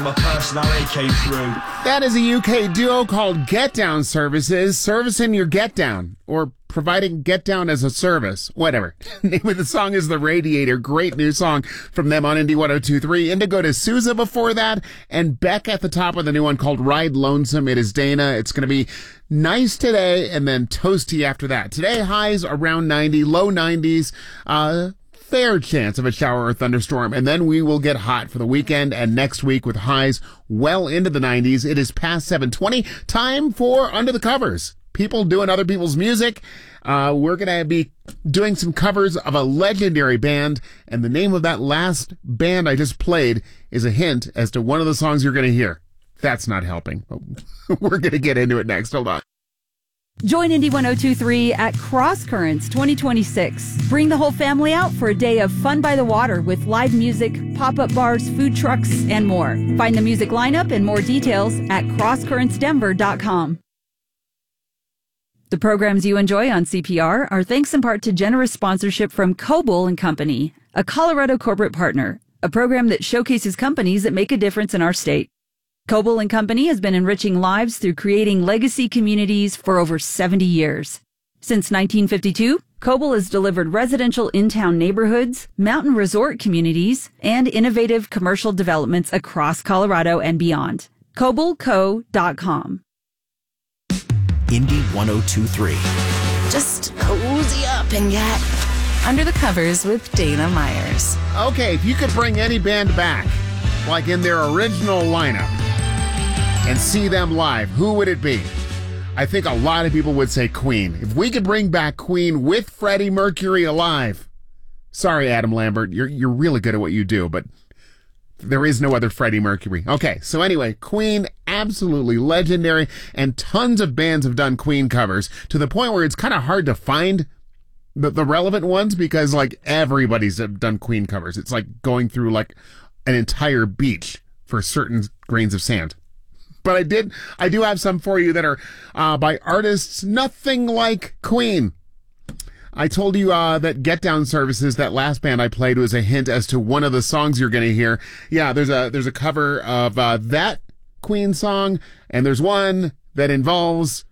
my personality came through. That is a UK duo called Get Down Services, servicing your get down, or providing get down as a service, whatever. Name of the song is The Radiator. Great new song from them on Indie 102.3. Indigo de Souza before that, and Beck at the top of the new one called Ride Lonesome. It is Dana. It's going to be nice today and then toasty after that. Today, highs around 90, low 90s, fair chance of a shower or thunderstorm, and then we will get hot for the weekend and next week with highs well into the 90s. It is past 7:20. Time for Under the Covers. People doing other people's music. We're going to be doing some covers of a legendary band, and the name of that last band I just played is a hint as to one of the songs you're going to hear. That's not helping. We're going to get into it next. Hold on. Join Indie 102.3 at Cross Currents 2026. Bring the whole family out for a day of fun by the water with live music, pop-up bars, food trucks, and more. Find the music lineup and more details at crosscurrentsdenver.com. The programs you enjoy on CPR are thanks in part to generous sponsorship from Coble and Company, a Colorado corporate partner, a program that showcases companies that make a difference in our state. Coble and Company has been enriching lives through creating legacy communities for over 70 years. Since 1952, Coble has delivered residential in-town neighborhoods, mountain resort communities, and innovative commercial developments across Colorado and beyond. CobleCo.com. Indie 102.3. Just cozy up and get under the covers with Dana Myers. Okay, if you could bring any band back, like in their original lineup, and see them live, who would it be? I think a lot of people would say Queen. If we could bring back Queen with Freddie Mercury alive. Sorry, Adam Lambert, you're really good at what you do, but there is no other Freddie Mercury. Okay, so anyway, Queen, absolutely legendary, and tons of bands have done Queen covers to the point where it's kind of hard to find the relevant ones because, like, everybody's done Queen covers. It's like going through, like, an entire beach for certain grains of sand. But I do have some for you that are by artists nothing like Queen. I told you that Get Down Services, that last band I played, was a hint as to one of the songs you're going to hear. Yeah, there's a cover of that Queen song, and there's one that involves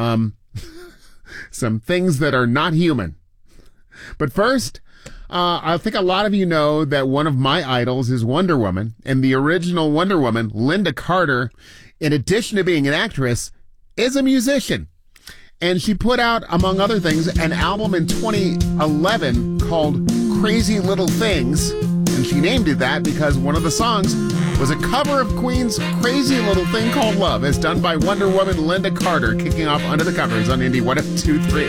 some things that are not human. But first, I think a lot of you know that one of my idols is Wonder Woman, and the original Wonder Woman, Linda Carter, in addition to being an actress, is a musician. And she put out, among other things, an album in 2011 called Crazy Little Things. And she named it that because one of the songs was a cover of Queen's Crazy Little Thing Called Love, as done by Wonder Woman Linda Carter, kicking off Under the Covers on Indie 102.3.